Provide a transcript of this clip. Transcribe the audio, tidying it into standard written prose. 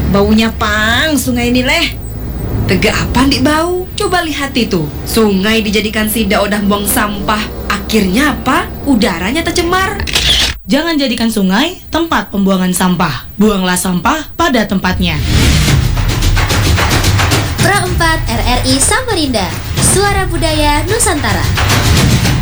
Baunya pang sungai ini leh. Tega apa dik bau? Coba lihat itu. Sungai dijadikan sida udah buang sampah. Akhirnya apa? Udaranya tercemar. Jangan jadikan sungai tempat pembuangan sampah. Buanglah sampah pada tempatnya. Pro 4 RRI Samarinda, Suara Budaya Nusantara.